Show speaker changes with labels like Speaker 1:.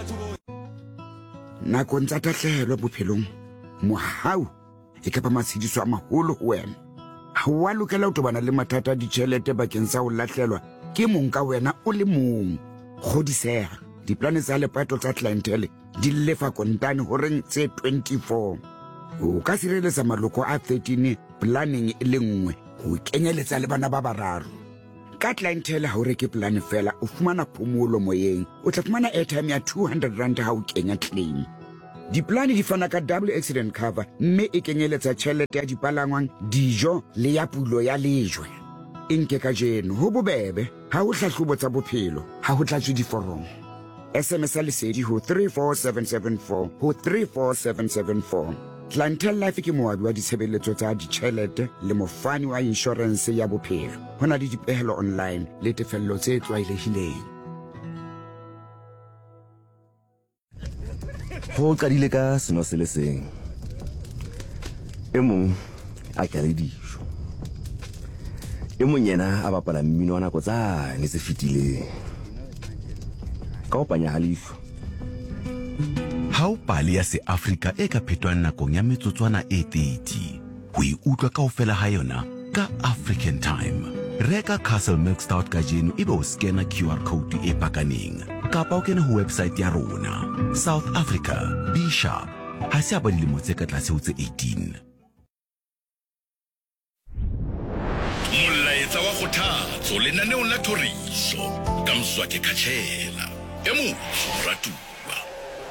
Speaker 1: nakong tsa tahlehelo bophelong mohau e ka ba matshediso a maholo ho wena ha wa lokela ho tobana le mathata a ditjhelete bakeng sa ho lahlelwa ke mong ka wena o le mong kgodiseha diplane tsa lepato tsa clientele di lefa kontane ho reng tse 24 o ka sireletsa maloko a 13 planning e le nngwe ho kenyeletsa le bana ba bararo ka clientele ha o reke plan fela o fumana phomolo moyeng o tla fumana airtime ya 200 rand ha o kenya claim diplane di fana ka double accident cover mme e kenyeletsa tjhelete ya dipalangwang dijo le ya pulo ya lejwe nke ka jeno ho bobebe ha o hlahlobo tsa bophelo ha ho tlatswe diforomo SMS lesedi ho 34774 ho 34774 Clientele Life ke moabi wa ditshebeletso tsa ditjhelete le mofani wa insurance ya bophelo hona le dipehelo online le tefello tse tlwaelehileng
Speaker 2: ho qadile ka seno se le seng e mong a ka le dijo e mong yena a bapala mmino wa nako tsane tse fetileng ka ho panya halifo
Speaker 3: ha o pale ya se-Afrika e ka phetwang nakong ya metsotswana e 30 ho e utlwa kaofela ha yona ka African Time reka Castle Milk Stout ka jeno ebe o scanner QR code e pakaneng kapa o kena ho website ya rona South Africa Be Sharp ha se ba dilemo tse ka tlase ho tse 18
Speaker 4: molaetsa wa kgothatso lenaneong la thoriso ka Mswake Khatshela e mo ratu